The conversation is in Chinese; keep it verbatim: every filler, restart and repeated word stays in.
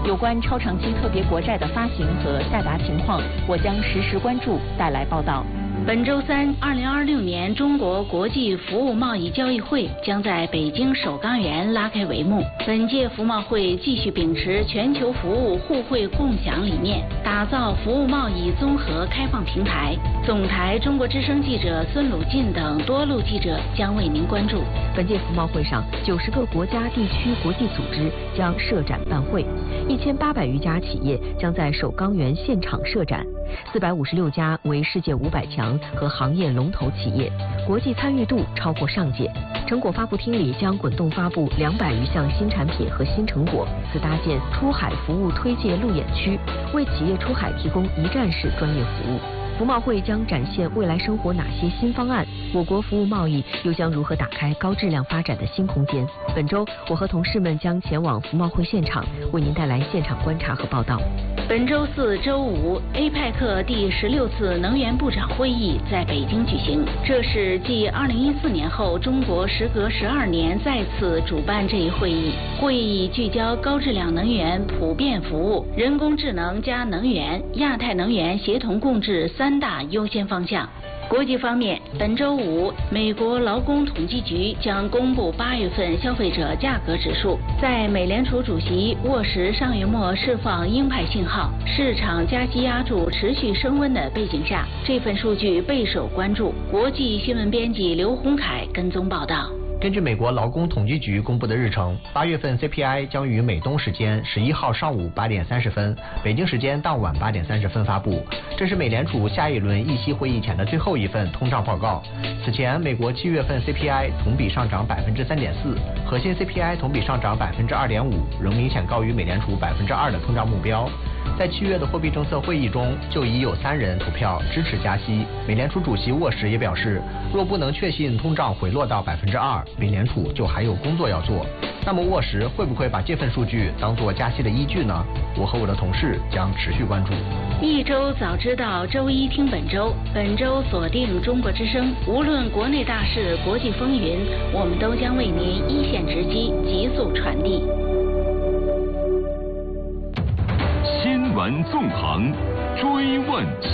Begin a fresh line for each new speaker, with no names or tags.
有关超长期特别国债的发行和下达情况，我将实时关注，带来报道。
本周三，二零二六年中国国际服务贸易交易会将在北京首钢园拉开帷幕。本届服贸会继续秉持全球服务互惠共享理念，打造服务贸易综合开放平台。总台中国之声记者孙鲁进等多路记者将为您关注。
本届服贸会上，九十个国家、地区、国际组织将设展办会，一千八百余家企业将在首钢园现场设展。四百五十六家为世界五百强和行业龙头企业，国际参与度超过上届。成果发布厅里将滚动发布两百余项新产品和新成果，自搭建出海服务推介路演区，为企业出海提供一站式专业服务。服贸会将展现未来生活哪些新方案，我国服务贸易又将如何打开高质量发展的新空间？本周，我和同事们将前往服贸会现场，为您带来现场观察和报道。
本周四、周五 ，A P E C 第十六次能源部长会议在北京举行。这是继二零一四年后，中国时隔十二年再次主办这一会议。会议聚焦高质量能源普遍服务、人工智能加能源、亚太能源协同共治三大优先方向。国际方面，本周五，美国劳工统计局将公布八月份消费者价格指数。在美联储主席沃什上月末释放鹰派信号，市场加息压注持续升温的背景下，这份数据备受关注。国际新闻编辑刘洪凯跟踪报道。
根据美国劳工统计局公布的日程，八月份 C P I 将于美东时间十一号上午八点三十分，北京时间当晚八点三十分发布。这是美联储下一轮议息会议前的最后一份通胀报告。此前，美国七月份 C P I 同比上涨百分之三点四，核心 C P I 同比上涨百分之二点五，仍明显高于美联储百分之二的通胀目标。在七月的货币政策会议中，就已有三人投票支持加息。美联储主席沃什也表示，若不能确信通胀回落到百分之二，美联储就还有工作要做。那么沃什会不会把这份数据当作加息的依据呢？我和我的同事将持续关注。
一周早知道，周一听本周。本周锁定中国之声，无论国内大事、国际风云，我们都将为您一线直击，急速传递。
新闻纵横，追问。